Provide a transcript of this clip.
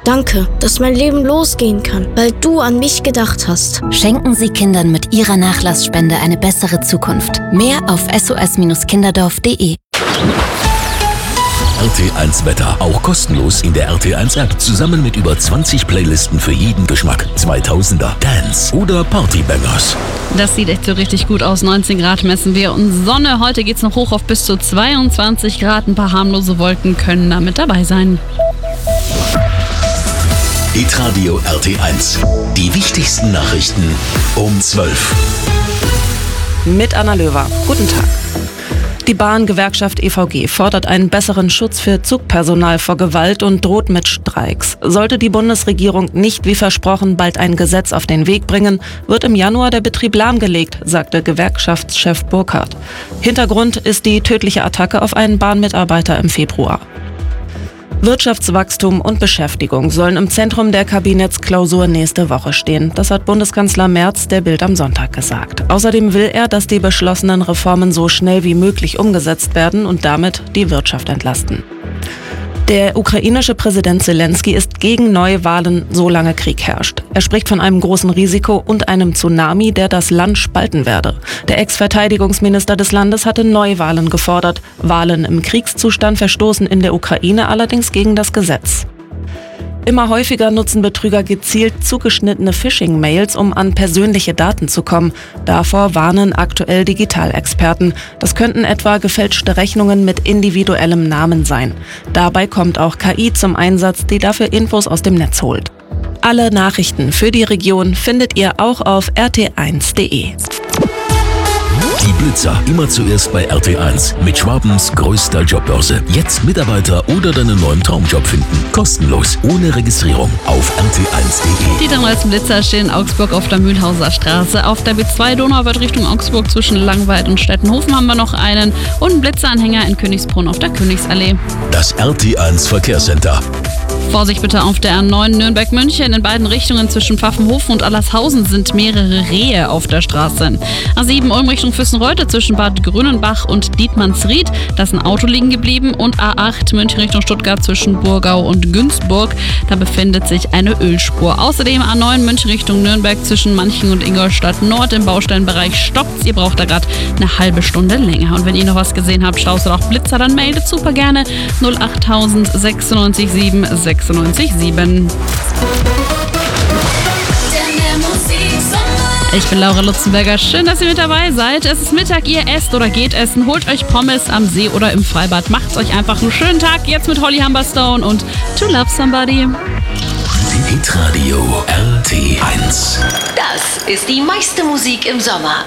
Danke, dass mein Leben losgehen kann, weil du an mich gedacht hast. Schenken Sie Kindern mit Ihrer Nachlassspende eine bessere Zukunft. Mehr auf sos-kinderdorf.de. RT1 Wetter, auch kostenlos in der RT1 App, zusammen mit über 20 Playlisten für jeden Geschmack. 2000er, Dance oder Partybangers. Das sieht echt so richtig gut aus. 19 Grad messen wir und Sonne. Heute geht's noch hoch auf bis zu 22 Grad. Ein paar harmlose Wolken können da mit dabei sein. Hitradio RT1. Die wichtigsten Nachrichten um 12. Mit Anna Löwer. Guten Tag. Die Bahngewerkschaft EVG fordert einen besseren Schutz für Zugpersonal vor Gewalt und droht mit Streiks. Sollte die Bundesregierung nicht wie versprochen bald ein Gesetz auf den Weg bringen, wird im Januar der Betrieb lahmgelegt, sagte Gewerkschaftschef Burkhardt. Hintergrund ist die tödliche Attacke auf einen Bahnmitarbeiter im Februar. Wirtschaftswachstum und Beschäftigung sollen im Zentrum der Kabinettsklausur nächste Woche stehen. Das hat Bundeskanzler Merz der Bild am Sonntag gesagt. Außerdem will er, dass die beschlossenen Reformen so schnell wie möglich umgesetzt werden und damit die Wirtschaft entlasten. Der ukrainische Präsident Zelensky ist gegen Neuwahlen, solange Krieg herrscht. Er spricht von einem großen Risiko und einem Tsunami, der das Land spalten werde. Der Ex-Verteidigungsminister des Landes hatte Neuwahlen gefordert. Wahlen im Kriegszustand verstoßen in der Ukraine allerdings gegen das Gesetz. Immer häufiger nutzen Betrüger gezielt zugeschnittene Phishing-Mails, um an persönliche Daten zu kommen. Davor warnen aktuell Digitalexperten. Das könnten etwa gefälschte Rechnungen mit individuellem Namen sein. Dabei kommt auch KI zum Einsatz, die dafür Infos aus dem Netz holt. Alle Nachrichten für die Region findet ihr auch auf rt1.de. Die Blitzer immer zuerst bei RT1 mit Schwabens größter Jobbörse. Jetzt Mitarbeiter oder deinen neuen Traumjob finden. Kostenlos, ohne Registrierung auf rt1.de. Die neuesten Blitzer stehen in Augsburg auf der Mühlhauser Straße. Auf der B2 Donauwörth Richtung Augsburg zwischen Langweid und Stettenhofen haben wir noch einen und einen Blitzeranhänger in Königsbrunn auf der Königsallee. Das RT1 Verkehrscenter. Vorsicht bitte auf der A9 Nürnberg-München. In beiden Richtungen zwischen Pfaffenhofen und Allershausen sind mehrere Rehe auf der Straße. A7 Ulm Richtung Füssenreuth zwischen Bad Grünenbach und Dietmannsried. Da ist ein Auto liegen geblieben. Und A8 München Richtung Stuttgart zwischen Burgau und Günzburg. Da befindet sich eine Ölspur. Außerdem A9 München Richtung Nürnberg zwischen Manching und Ingolstadt Nord. Im Baustellenbereich stoppt's. Ihr braucht da gerade eine halbe Stunde länger. Und wenn ihr noch was gesehen habt, Staus oder auch Blitzer, dann meldet super gerne 08000 96 7 96 7. Ich bin Laura Lutzenberger. Schön, dass ihr mit dabei seid. Es ist Mittag, ihr esst oder geht essen. Holt euch Pommes am See oder im Freibad. Macht's euch einfach einen schönen Tag. Jetzt mit Holly Humberstone und To Love Somebody. Hitradio RT1. Das ist die meiste Musik im Sommer.